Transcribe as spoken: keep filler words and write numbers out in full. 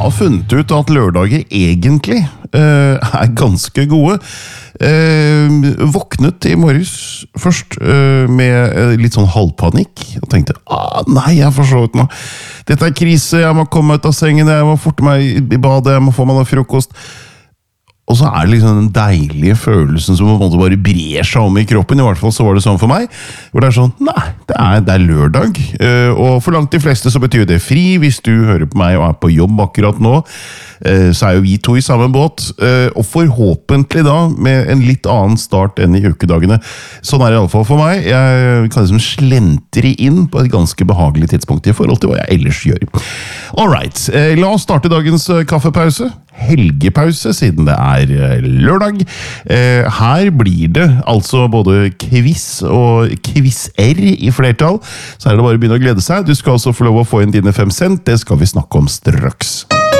har funnet ut at lørdager egentlig uh, er ganske gode. Uh, våknet i morges først uh, med litt sånn halvpanikk og tenkte, ah, nei, jeg forstår ikke noe. Dette er krise, jeg må komme ut av sengen, jeg må forte meg i badet, jeg må få meg noe frokost. Og så er det liksom den deilige følelsen som på en måte bare brer seg om i kroppen, i hvert fall så var det sånn for meg, hvor det er sånn, nei, det er, det er lørdag, uh, og for langt de fleste så betyr det fri. Hvis du hører på meg og er på jobb akkurat nå, uh, så er jo vi to i samme båt, uh, og forhåpentlig da, med en litt annen start enn i ukedagene. Sånn er det i alle fall for meg. Jeg kan liksom slentre inn på et ganske behagelig tidspunkt i forhold til hva jeg ellers gjør. Alright, uh, la oss starte dagens uh, kaffepause. Helgepause, siden det er lørdag. Eh, her blir det altså både quiz og quiz-er i flertall, så er det bare å begynne å glede seg. Du skal også få lov å få inn dine fem cent, det skal vi snakke om straks.